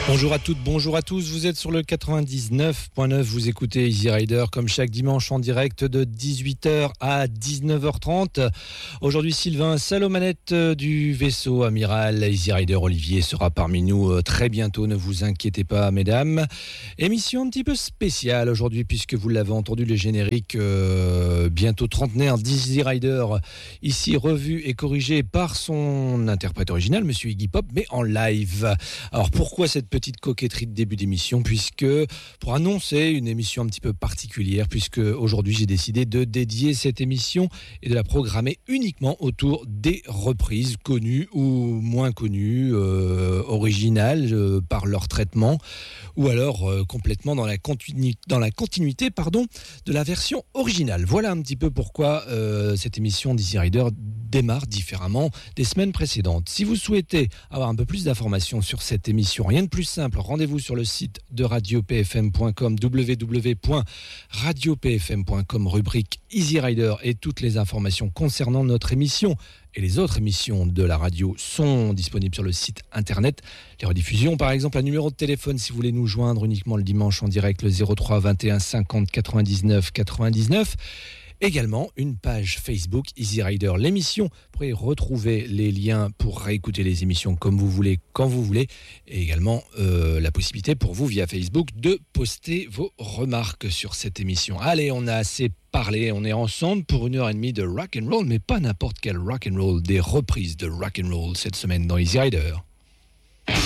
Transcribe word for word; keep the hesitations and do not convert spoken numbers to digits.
Bonjour à toutes, bonjour à tous, vous êtes sur le quatre-vingt-dix-neuf point neuf, vous écoutez Easy Rider comme chaque dimanche en direct de dix-huit heures à dix-neuf heures trente. Aujourd'hui Sylvain, seul aux manettes du vaisseau amiral. Easy Rider Olivier sera parmi nous très bientôt, ne vous inquiétez pas mesdames. Émission un petit peu spéciale aujourd'hui puisque vous l'avez entendu, le générique euh, bientôt trentenaire d'Easy Rider, ici revu et corrigé par son interprète original, Monsieur Iggy Pop, mais en live. Alors pourquoi cette petite coquetterie de début d'émission, puisque pour annoncer une émission un petit peu particulière, puisque aujourd'hui j'ai décidé de dédier cette émission et de la programmer uniquement autour des reprises connues ou moins connues, euh, originales euh, par leur traitement, ou alors euh, complètement dans la, continu- dans la continuité pardon, de la version originale. Voilà un petit peu pourquoi euh, cette émission d'Easy Rider démarre différemment des semaines précédentes. Si vous souhaitez avoir un peu plus d'informations sur cette émission, rien de plus simple, rendez-vous sur le site de radio p f m point com, w w w point radio p f m point com, rubrique Easy Rider, et toutes les informations concernant notre émission et les autres émissions de la radio sont disponibles sur le site internet. Les rediffusions, par exemple, un numéro de téléphone si vous voulez nous joindre uniquement le dimanche en direct, le zéro trois vingt et un cinquante quatre-vingt-dix-neuf quatre-vingt-dix-neuf. Également, une page Facebook Easy Rider, l'émission. Vous pourrez retrouver les liens pour réécouter les émissions comme vous voulez, quand vous voulez. Et également, euh, la possibilité pour vous, via Facebook, de poster vos remarques sur cette émission. Allez, on a assez parlé. On est ensemble pour une heure et demie de rock and roll, mais pas n'importe quel rock and roll, des reprises de rock and roll cette semaine dans Easy Rider.